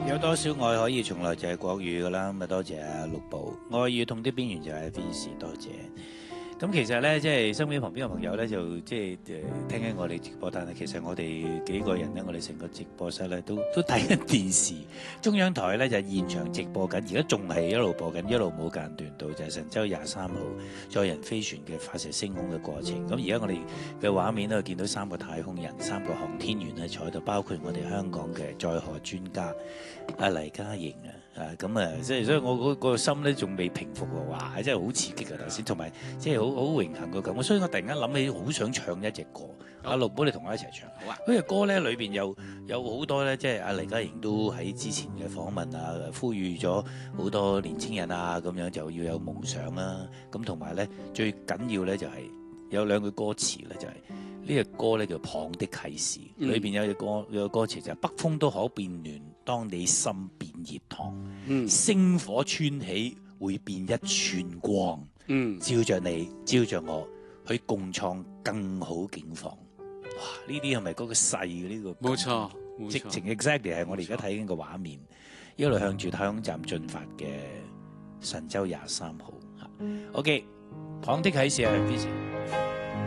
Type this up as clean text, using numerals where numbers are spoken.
有多少愛可以從來就係國語噶啦，咁啊多謝阿陸寶，愛與痛的邊緣就係 Vincy， 多謝。咁其實咧，即係身邊旁邊嘅朋友咧，就即係聽緊我哋直播，但係其實我哋幾個人咧，我哋成個直播室咧都睇緊電視。中央台咧就係現場直播緊，而家仲係一路播緊，一路冇間斷到，就係神舟23號載人飛船嘅發射升空嘅過程。咁而家我哋嘅畫面咧，見到3個太空人、3個航天員咧坐喺度，包括我哋香港嘅載荷專家阿黎嘉瑩啊。咁啊，即係所以我個心咧仲未平復喎，哇！真係好刺激啊頭先，同埋即係好榮幸個感覺，所以我突然間諗起好想唱一隻歌。阿陸寶，你同我一齊唱。好啊！嗰隻歌咧裏邊有好多咧，即係阿黎嘉瑩都喺之前嘅訪問啊，呼籲咗好多年青人啊，咁樣就要有夢想啦。咁同埋咧最緊要咧就係有兩句歌詞咧，就係呢隻歌咧叫《蚌的啟示》，裏邊有個歌詞就係北風都可變暖，當你心變熱燙，星火穿起會變一寸光，照着你，照着我，去共創更好境況。哇！呢啲係咪嗰個細嘅呢個？ 冇錯， 直情 exactly 係我哋而家睇緊個畫面，一路向住太空站進發嘅神舟23號。OK， 蚌的啟示係 Vincy。